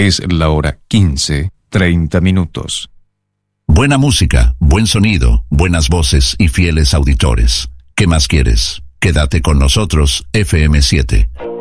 Es la hora 15:30. Buena música, buen sonido, buenas voces y fieles auditores. ¿Qué más quieres? Quédate con nosotros, FM7.